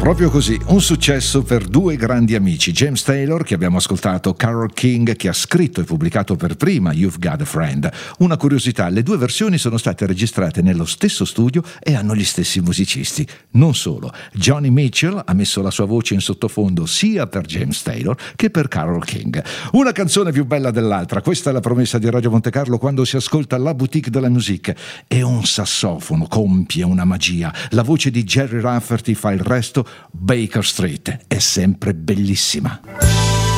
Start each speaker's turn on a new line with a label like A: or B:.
A: Proprio così, un successo per due grandi amici, James Taylor, che abbiamo ascoltato, Carole King, che ha scritto e pubblicato per prima You've Got a Friend. Una curiosità, le due versioni sono state registrate nello stesso studio e hanno gli stessi musicisti. Non solo, Johnny Mitchell ha messo la sua voce in sottofondo sia per James Taylor che per Carole King. Una canzone più bella dell'altra, questa è la promessa di Radio Monte Carlo quando si ascolta La Boutique de la Musique. E un sassofono compie una magia, la voce di Jerry Rafferty fa il resto. Baker Street è sempre bellissima.